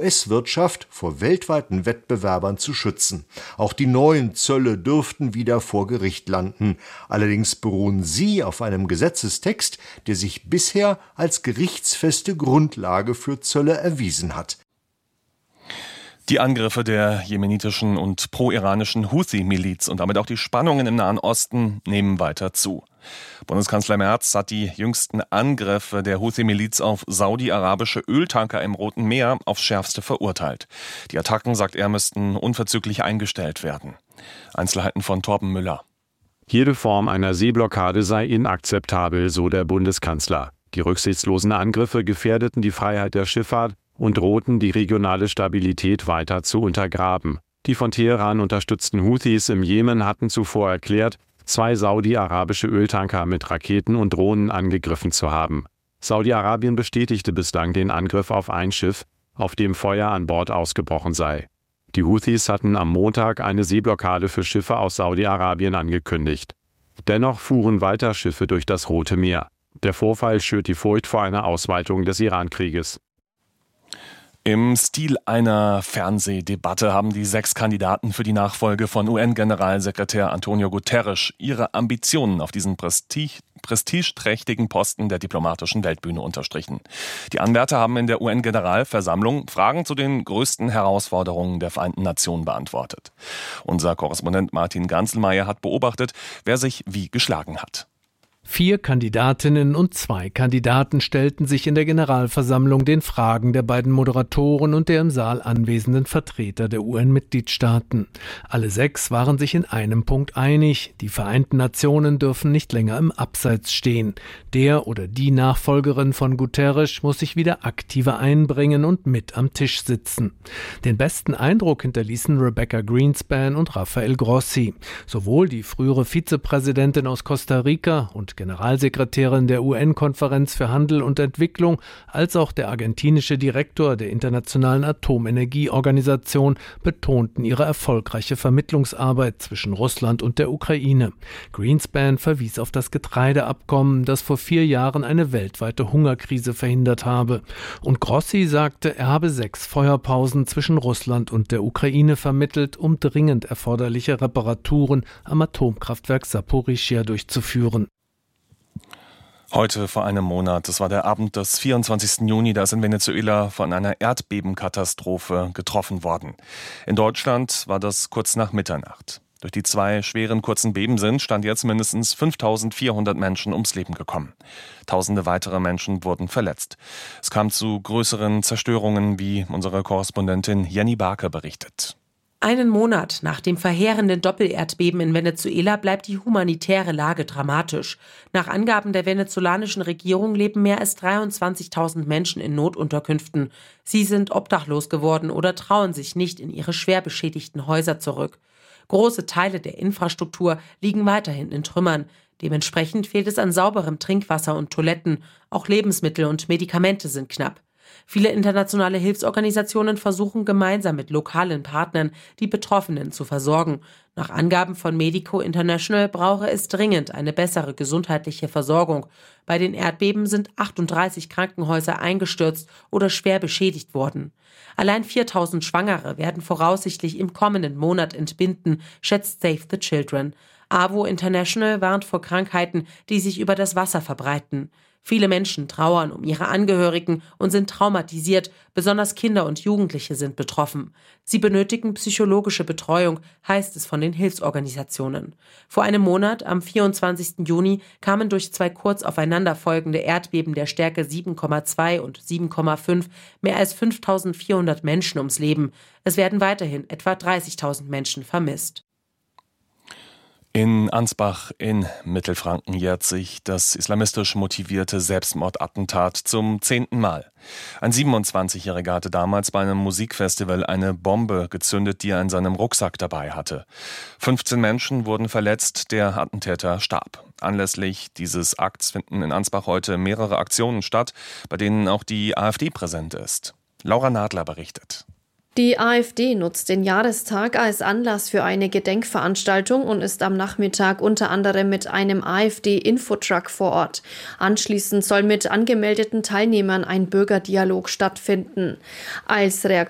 US-Wirtschaft vor weltweiten Wettbewerbern zu schützen. Auch die neuen Zölle dürften wieder vor Gericht landen. Allerdings beruhen sie auf einem Gesetzestext, der sich bisher als gerichtsfeste Grundlage für Zölle erwiesen hat. Die Angriffe der jemenitischen und pro-iranischen Houthi-Miliz und damit auch die Spannungen im Nahen Osten nehmen weiter zu. Bundeskanzler Merz hat die jüngsten Angriffe der Houthi-Miliz auf saudi-arabische Öltanker im Roten Meer aufs Schärfste verurteilt. Die Attacken, sagt er, müssten unverzüglich eingestellt werden. Einzelheiten von Torben Müller. Jede Form einer Seeblockade sei inakzeptabel, so der Bundeskanzler. Die rücksichtslosen Angriffe gefährdeten die Freiheit der Schifffahrt und drohten, die regionale Stabilität weiter zu untergraben. Die von Teheran unterstützten Houthis im Jemen hatten zuvor erklärt, 2 saudi-arabische Öltanker mit Raketen und Drohnen angegriffen zu haben. Saudi-Arabien bestätigte bislang den Angriff auf ein Schiff, auf dem Feuer an Bord ausgebrochen sei. Die Houthis hatten am Montag eine Seeblockade für Schiffe aus Saudi-Arabien angekündigt. Dennoch fuhren weiter Schiffe durch das Rote Meer. Der Vorfall schürt die Furcht vor einer Ausweitung des Iran-Krieges. Im Stil einer Fernsehdebatte haben die 6 Kandidaten für die Nachfolge von UN-Generalsekretär Antonio Guterres ihre Ambitionen auf diesen prestigeträchtigen Posten der diplomatischen Weltbühne unterstrichen. Die Anwärter haben in der UN-Generalversammlung Fragen zu den größten Herausforderungen der Vereinten Nationen beantwortet. Unser Korrespondent Martin Ganzelmeier hat beobachtet, wer sich wie geschlagen hat. 4 Kandidatinnen und 2 Kandidaten stellten sich in der Generalversammlung den Fragen der beiden Moderatoren und der im Saal anwesenden Vertreter der UN-Mitgliedstaaten. Alle 6 waren sich in einem Punkt einig: Die Vereinten Nationen dürfen nicht länger im Abseits stehen. Der oder die Nachfolgerin von Guterres muss sich wieder aktiver einbringen und mit am Tisch sitzen. Den besten Eindruck hinterließen Rebecca Greenspan und Rafael Grossi. Sowohl die frühere Vizepräsidentin aus Costa Rica und Generalsekretärin der UN-Konferenz für Handel und Entwicklung, als auch der argentinische Direktor der Internationalen Atomenergieorganisation betonten ihre erfolgreiche Vermittlungsarbeit zwischen Russland und der Ukraine. Greenspan verwies auf das Getreideabkommen, das vor 4 Jahren eine weltweite Hungerkrise verhindert habe. Und Grossi sagte, er habe 6 Feuerpausen zwischen Russland und der Ukraine vermittelt, um dringend erforderliche Reparaturen am Atomkraftwerk Saporischschja durchzuführen. Heute vor einem Monat, das war der Abend des 24. Juni, da ist in Venezuela von einer Erdbebenkatastrophe getroffen worden. In Deutschland war das kurz nach Mitternacht. Durch die 2 schweren kurzen Beben sind, stand jetzt mindestens 5.400 Menschen ums Leben gekommen. Tausende weitere Menschen wurden verletzt. Es kam zu größeren Zerstörungen, wie unsere Korrespondentin Jenny Barke berichtet. Einen Monat nach dem verheerenden Doppelerdbeben in Venezuela bleibt die humanitäre Lage dramatisch. Nach Angaben der venezolanischen Regierung leben mehr als 23.000 Menschen in Notunterkünften. Sie sind obdachlos geworden oder trauen sich nicht in ihre schwer beschädigten Häuser zurück. Große Teile der Infrastruktur liegen weiterhin in Trümmern. Dementsprechend fehlt es an sauberem Trinkwasser und Toiletten. Auch Lebensmittel und Medikamente sind knapp. Viele internationale Hilfsorganisationen versuchen gemeinsam mit lokalen Partnern, die Betroffenen zu versorgen. Nach Angaben von Medico International brauche es dringend eine bessere gesundheitliche Versorgung. Bei den Erdbeben sind 38 Krankenhäuser eingestürzt oder schwer beschädigt worden. Allein 4.000 Schwangere werden voraussichtlich im kommenden Monat entbinden, schätzt Save the Children. AWO International warnt vor Krankheiten, die sich über das Wasser verbreiten. Viele Menschen trauern um ihre Angehörigen und sind traumatisiert, besonders Kinder und Jugendliche sind betroffen. Sie benötigen psychologische Betreuung, heißt es von den Hilfsorganisationen. Vor einem Monat, am 24. Juni, kamen durch 2 kurz aufeinanderfolgende Erdbeben der Stärke 7,2 und 7,5 mehr als 5.400 Menschen ums Leben. Es werden weiterhin etwa 30.000 Menschen vermisst. In Ansbach in Mittelfranken jährt sich das islamistisch motivierte Selbstmordattentat zum 10. Mal. Ein 27-Jähriger hatte damals bei einem Musikfestival eine Bombe gezündet, die er in seinem Rucksack dabei hatte. 15 Menschen wurden verletzt, der Attentäter starb. Anlässlich dieses Akts finden in Ansbach heute mehrere Aktionen statt, bei denen auch die AfD präsent ist. Laura Nadler berichtet. Die AfD nutzt den Jahrestag als Anlass für eine Gedenkveranstaltung und ist am Nachmittag unter anderem mit einem AfD-Infotruck vor Ort. Anschließend soll mit angemeldeten Teilnehmern ein Bürgerdialog stattfinden. Als Reaktion